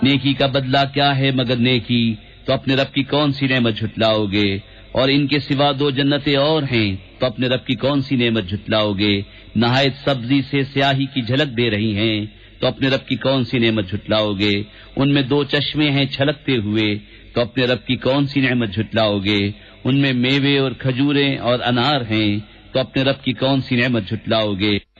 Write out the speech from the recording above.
नेकी का बदला क्या है मगर नेकी, तो अपने रब की कौन सी नेमत झुटलाओगे। और इनके सिवा 2 जन्नतें और हैं, तो अपने रब की कौन सी नेमत झुटलाओगे। नहायत सब्जी से स्याही की झलक दे रही हैं, तो अपने रब की कौन सी नेमत झुटलाओगे। उनमें 2 चश्मे हैं छलकते हुए, तो अपने रब की कौन सी नेमत झुटलाओगे। उनमें मेवे और खजूरें और अनार हैं, तो अपने रब की कौन सी नेमत झुटलाओगे।